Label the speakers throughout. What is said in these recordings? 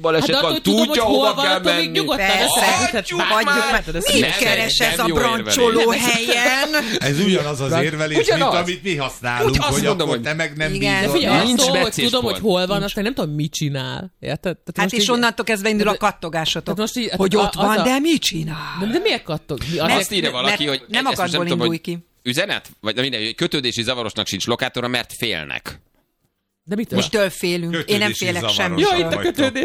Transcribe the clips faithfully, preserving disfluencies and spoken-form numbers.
Speaker 1: baleset
Speaker 2: hát
Speaker 1: van, tudja, hova kell menni.
Speaker 2: Nyugodtan,
Speaker 3: mit keres ez a brancsoló helyen?
Speaker 4: Ez ugyanaz az érvelés, mint amit mi használunk, hogy akkor te meg nem bízol.
Speaker 2: Nincs becéspont. Tudom, hogy hol van, aztán nem tudom, mit csinál.
Speaker 3: Hát és onnantól kezdve indul a kattogásotok, hogy ott van, de mit csinál?
Speaker 2: De miért kattog?
Speaker 1: Azt írja valaki, hogy
Speaker 3: nem akadból indulj ki.
Speaker 1: Üzenet? Vagy minden, kötődési zavarosnak sincs lokátora, mert félnek.
Speaker 2: De mitől?
Speaker 3: Mitől félünk?
Speaker 4: Kötődési
Speaker 3: Én nem félek semmi.
Speaker 2: Jó, itt a kötődés.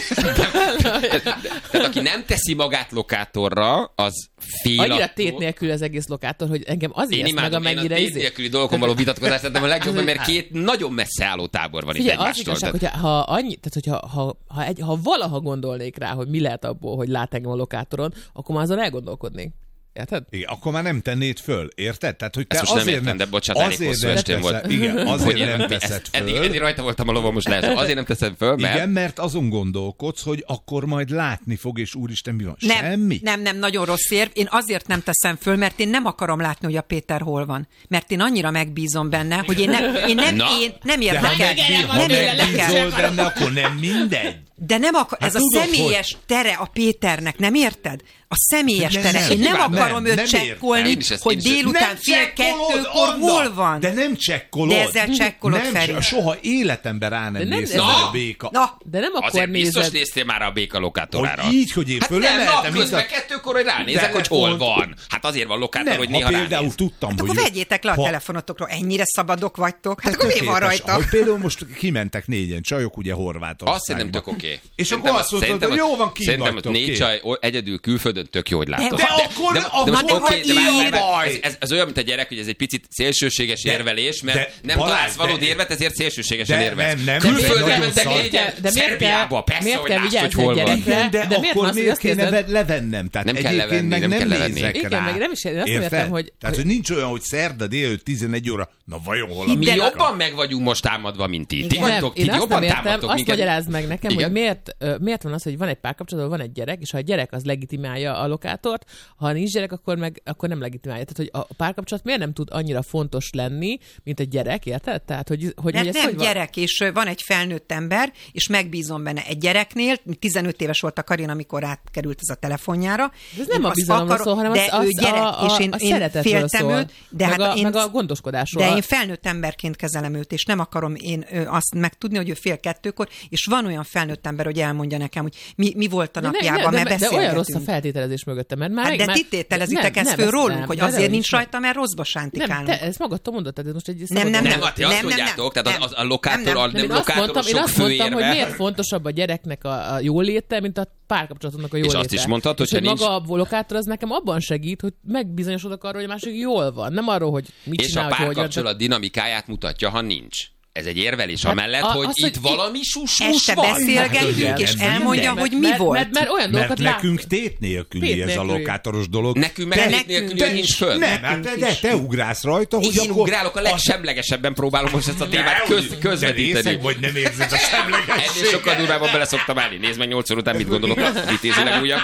Speaker 1: Tehát aki nem teszi magát lokátorra, az fél.
Speaker 2: Annyira tét nélkül az egész lokátor, hogy engem azért meg, amennyire...
Speaker 1: Én a tét nélküli dolgokon való vitatkozást tettem a legjobban, mert két nagyon messze álló tábor van itt egymástól.
Speaker 2: Az igazság, hogyha ha annyi, tehát hogyha ha, ha, egy, ha valaha gondolnék rá, hogy mi lehet abból, hogy lát engem a lokátoron, akkor már azon elgondolkodnék. Érted?
Speaker 4: Igen, akkor már nem tennéd föl, érted? Tehát, hogy te
Speaker 1: most
Speaker 4: azért
Speaker 1: nem értem, de bocsánat, elég hosszú estém volt.
Speaker 4: Igen, azért nem teszed föl.
Speaker 1: Eddig, eddig rajta voltam a lovam, most lehet. Azért nem teszed föl, mert...
Speaker 4: Igen, mert azon gondolkodsz, hogy akkor majd látni fog, és úristen, mi van?
Speaker 3: Nem,
Speaker 4: Semmi?
Speaker 3: Nem, nem, nagyon rossz érv. Én azért nem teszem föl, mert én nem akarom látni, hogy a Péter hol van. Mert én annyira megbízom benne, hogy én nem, én nem, én nem érdekel.
Speaker 4: Ha megbízol benne, akkor nem mindegy.
Speaker 3: De nem akar,
Speaker 4: hát
Speaker 3: ez
Speaker 4: tudod,
Speaker 3: a személyes
Speaker 4: hogy...
Speaker 3: tere a Péternek, nem érted? A személyes
Speaker 4: nem,
Speaker 3: tere.
Speaker 4: nem,
Speaker 3: Én nem
Speaker 4: nem,
Speaker 3: akarom
Speaker 4: nem,
Speaker 3: őt
Speaker 4: nem
Speaker 3: csekkolni,
Speaker 1: ezt,
Speaker 3: hogy délután fél kettőkor hol van.
Speaker 4: De nem csekkolod.
Speaker 3: De ezzel csekkolod,
Speaker 4: nem,
Speaker 3: Feri.
Speaker 4: Soha életemben rá nem néztél a béka.
Speaker 3: Na,
Speaker 2: de nem akkor
Speaker 1: azért
Speaker 2: nézed.
Speaker 1: biztos néztél már a béka lokátorára.
Speaker 4: Hogy így, hogy én
Speaker 1: hát
Speaker 4: fölemeltem.
Speaker 1: Nem, na, közben kettőkor, hogy ránézek, hogy hol van. Hát azért van lokátor,
Speaker 4: nem,
Speaker 1: hogy néha
Speaker 4: például
Speaker 1: ránéz.
Speaker 4: tudtam,
Speaker 3: hát
Speaker 4: hogy...
Speaker 3: akkor vegyétek le a
Speaker 4: ha...
Speaker 3: telefonotokról, ennyire szabadok vagytok. Hát akkor mi van rajta?
Speaker 4: Hogy például most kimentek négyen csajok, ugye Horvátországba.
Speaker 1: Azt szerintem tök oké.
Speaker 4: És akkor azt mondtad, hogy jó van, ki
Speaker 1: Szerintem
Speaker 4: vagytok,
Speaker 1: négy csaj egyedül külföldön tök jó, hogy látod.
Speaker 4: De akkor...
Speaker 1: De most oké, de
Speaker 4: ilyen
Speaker 1: már ez olyan, mint a gyerek, hogy ez egy picit szélsőséges érvelés, mert nem találsz valód érvet, ezért szélsőségesen érvelsz. Külföldre mentek négyen, Szerbiába, persze, hogy lásd, hogy hol van.
Speaker 4: De akkor miért kéne levennem? Tehát
Speaker 1: nem kell levenni, nem kell levenni.
Speaker 2: Igen, meg nem is, én azt értem, hogy...
Speaker 4: Tehát, hogy nincs olyan, hogy szerda délőtt tizenegy óra, na vajon hol a
Speaker 1: mi jobban meg vagyunk most támadva, mint ti. Ti vagytok, ti jobban támadtok
Speaker 2: minket. Azt magyarázd meg nekem, hogy miért, miért van az, hogy van egy párkapcsolatban, van egy gyerek, és ha a gyerek az legitimálja a lokátort, ha nincs gyerek, akkor meg akkor nem legitimálja. Tehát, hogy a párkapcsolat miért nem tud annyira fontos lenni, mint egy gyerek, érted? Tehát, hogy, hogy
Speaker 3: Mert
Speaker 2: ez
Speaker 3: nem
Speaker 2: hogy
Speaker 3: gyerek, van? És van egy felnőtt ember, és megbízom benne egy gyereknél, tizenöt éves volt a Karin, amikor átkerült ez a telefonjára.
Speaker 2: De ez nem a bizalomról szól, hanem
Speaker 3: de
Speaker 2: az, az,
Speaker 3: gyerek,
Speaker 2: a, a,
Speaker 3: és én,
Speaker 2: a
Speaker 3: én
Speaker 2: szeretetről szól,
Speaker 3: őt, de
Speaker 2: meg,
Speaker 3: hát
Speaker 2: a,
Speaker 3: én,
Speaker 2: meg a gondoskodásról.
Speaker 3: De én felnőtt emberként kezelem őt, és nem akarom én azt megtudni, hogy ő fél kettőkor, és van olyan felnőtt ember, hogy elmondja nekem, hogy mi, mi volt a napjában, mert beszélgetünk.
Speaker 2: De olyan rossz a feltételezés mögötte, mert már...
Speaker 3: Hát de
Speaker 2: már,
Speaker 3: ti tételezitek ezt föl rólunk, hogy azért nincs rajta, mert rosszba sántikálunk.
Speaker 2: Nem, te ezt magadtól mondod, tehát ez most egy
Speaker 3: nem, nem,
Speaker 1: nem, ti azt mondjátok, tehát a lokátor, a nem lokátorosok
Speaker 2: Én azt mondtam, hogy
Speaker 1: főérve.
Speaker 2: miért fontosabb a gyereknek a jóléte, mint a párkapcsolatomnak a jóléte.
Speaker 1: És azt is mondtad, hogy,
Speaker 2: hogy maga a lokátor az nekem abban segít, hogy megbizonyosodok arról, hogy a másik jól van. Nem arról, hogy mit
Speaker 1: és
Speaker 2: csinál,
Speaker 1: a párkapcsolat dinamikáját mutatja, ha nincs. Ez egy érvelés hát amellett, a, hogy az, itt hogy valami sus-sus van.
Speaker 3: Este beszélgetünk, és elmondja, hogy mi
Speaker 2: mert,
Speaker 3: volt.
Speaker 2: Mert, mert olyan dolgokat
Speaker 4: mert nekünk tét nélküli ez a lokátoros dolog.
Speaker 1: Nekünk meg tét nélküli nincs föl.
Speaker 4: Nem, hát te, de te ugrálsz rajta, hogy
Speaker 1: én
Speaker 4: akkor...
Speaker 1: ugrálok, a legsemlegesebben próbálom most ezt a témát köz, közvetíteni.
Speaker 4: vagy nem érzed a semlegességet.
Speaker 1: Ennél sokkal durvábban bele szoktam állni. Nézd meg nyolc óra után, mit gondolok a vitézileg újabb.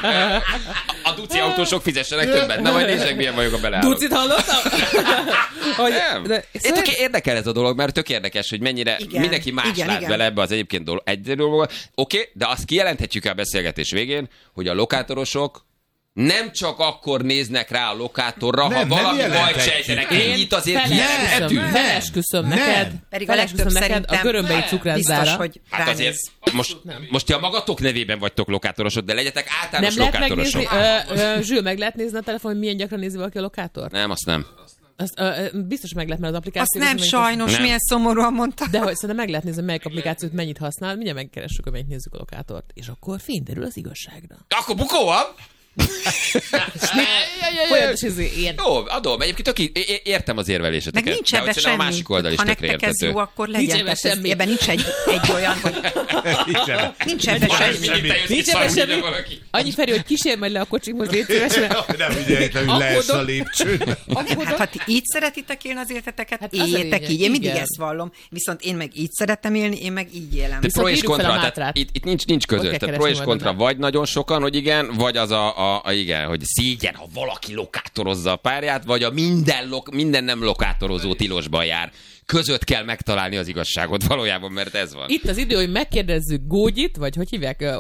Speaker 1: A duci autósok fizessenek többet. Na majd nézzek, milyen vagyok a beleállok.
Speaker 2: Ducit hallottam?
Speaker 1: Érdekel ez a dolog, mert tök érdekes, hogy mennyire mindenki más igen, lát igen. bele ebbe az egyébként dolog, egy dologba. Oké, okay, de azt kijelenthetjük el a beszélgetés végén, hogy a lokátorosok nem csak akkor néznek rá a lokátorra, nem, ha valami bajt sejtenek. Ennyit azért kijelenthetünk.
Speaker 2: Felesküszöm neked,
Speaker 3: pedig a legtöbb neked
Speaker 2: a görömbei cukrászdára.
Speaker 3: Hogy
Speaker 1: hát azért most, most ti a magatok nevében vagytok lokátorosok, de legyetek általános
Speaker 2: nem
Speaker 1: lokátorosok.
Speaker 2: Megnézni, Zsül, meg lehet nézni a telefon, hogy milyen gyakran nézi valaki a lokátort?
Speaker 1: Nem, azt nem.
Speaker 2: Azt, ö, biztos meg lehet, mert az applikáció...
Speaker 3: Azt nem sajnos, nem. Milyen szomorúan mondta.
Speaker 2: De hogy szerintem meg lehet nézni, melyik applikációt mennyit használ, mindjárt megkeressük, hogy mennyit nézzük a lokátort. És akkor fényderül az igazságra.
Speaker 1: Akkor bukó van! Jó, adom. Egyébként aki, értem az érveléseteket.
Speaker 3: Meg nincs ebben semmi.
Speaker 1: A másik oldal is
Speaker 3: ha
Speaker 1: tökre
Speaker 3: nektek ez
Speaker 1: értető.
Speaker 3: jó, akkor legyen. Nincs semmi. Ebben nincs egy, egy olyan, hogy... nincs ebben semmi.
Speaker 2: Nincs ebben semmi. Annyi Feri, hogy kísérj majd le a kocsimhoz, légy szíves.
Speaker 4: Nem ügyeljétek, hogy leessz a lépcsőn.
Speaker 3: Hát ha ti így szeretitek élni az életeteket, éljetek így. Én mindig ezt vallom. Viszont én meg így szeretem élni, én meg így élem.
Speaker 1: De pro és kontra, tehát itt nincs nincs között. Tehát pro és kontra vagy nagyon sokan, hogy igen, vagy az a igen, hogy szégyen, ha valaki lokátorozza a párját, vagy a minden, lok, minden nem lokátorozó tilosban jár. Között kell megtalálni az igazságot valójában, mert ez van.
Speaker 2: Itt az idő, hogy megkérdezzük Gógyit, vagy hogy hívják,